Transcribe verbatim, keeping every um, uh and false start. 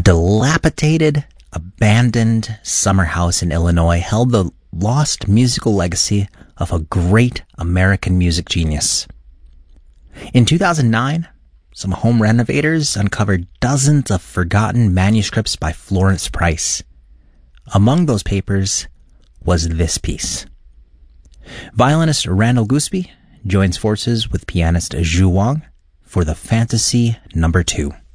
dilapidated, abandoned summer house in Illinois held the lost musical legacy of a great American music genius. In two thousand nine, some home renovators uncovered dozens of forgotten manuscripts by Florence Price. Among those papers was this piece. Violinist Randall Gooseby joins forces with pianist Zhu Wang for the Fantasy Number Two.